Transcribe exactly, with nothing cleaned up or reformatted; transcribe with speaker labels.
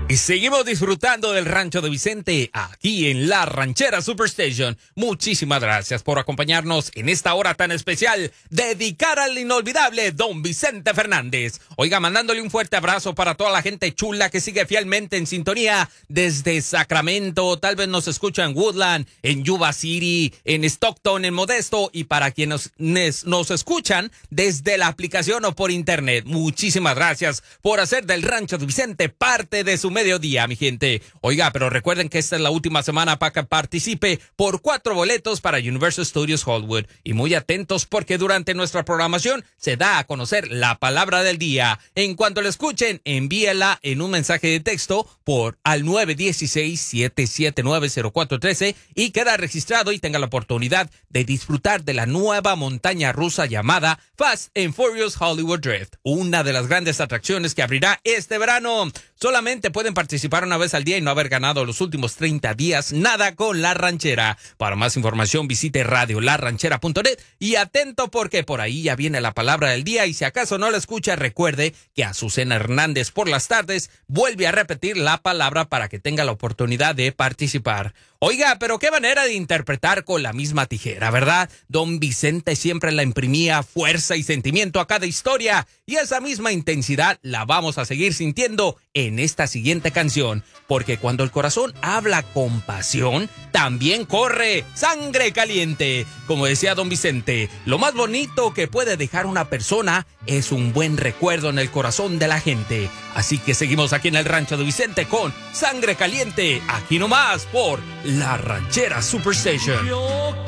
Speaker 1: Y seguimos disfrutando del Rancho de Vicente aquí en La Ranchera Superstation. Muchísimas gracias por acompañarnos en esta hora tan especial dedicada al inolvidable Don Vicente Fernández. Oiga, mandándole un fuerte abrazo para toda la gente chula que sigue fielmente en sintonía desde Sacramento. Tal vez nos escucha en Woodland, en Yuba City, en Stockton, en Modesto. Y para quienes nos, nos escuchan desde la aplicación o por internet, muchísimas gracias por hacer del Rancho de Vicente parte de su mediodía, mi gente. Oiga, pero recuerden que esta es la última semana para que participe por cuatro boletos para Universal Studios Hollywood. Y muy atentos porque durante nuestra programación se da a conocer la palabra del día. En cuanto la escuchen, envíela en un mensaje de texto por al nueve uno seis, siete siete nueve, cero cuatro uno tres y queda registrado y tenga la oportunidad de disfrutar de la nueva montaña rusa llamada Fast and Furious Hollywood Drift, una de las grandes atracciones que abrirá este verano. Solamente pueden participar una vez al día y no haber ganado los últimos treinta días nada con La Ranchera. Para más información visite radio la ranchera punto net y atento porque por ahí ya viene la palabra del día y si acaso no la escucha, recuerde que Azucena Hernández por las tardes vuelve a repetir la palabra para que tenga la oportunidad de participar. Oiga, pero qué manera de interpretar con la misma tijera, ¿verdad? Don Vicente siempre la imprimía fuerza y sentimiento a cada historia y esa misma intensidad la vamos a seguir sintiendo en esta siguiente canción, porque cuando el corazón habla con pasión, también corre sangre caliente. Como decía Don Vicente, lo más bonito que puede dejar una persona es un buen recuerdo en el corazón de la gente. Así que seguimos aquí en el Rancho de Vicente con Sangre Caliente, aquí nomás por La Ranchera Superstation.